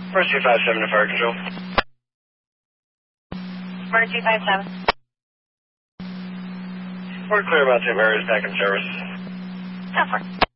First 257 to fire control. Smart 257. We're clear about Tim Harris back in service. Go for it.